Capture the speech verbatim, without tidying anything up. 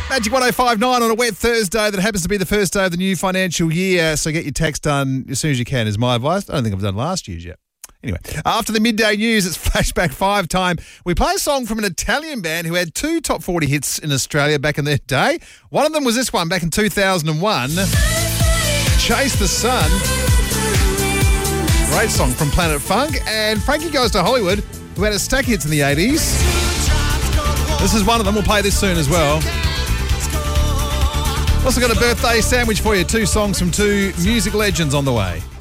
Magic one oh five point nine on a wet Thursday that happens to be the first day of the new financial year. So get your tax done as soon as you can is my advice. I don't think I've done last year's yet. Anyway, after the midday news, it's Flashback five time. We play a song from an Italian band who had two top forty hits in Australia back in their day. One of them was this one back in two thousand one, Chase the Sun. Great song from Planet Funk. And Frankie Goes to Hollywood, who had a stack of hits in the eighties. This is one of them. We'll play this soon as well. Also got a birthday sandwich for you. Two songs from two music legends on the way.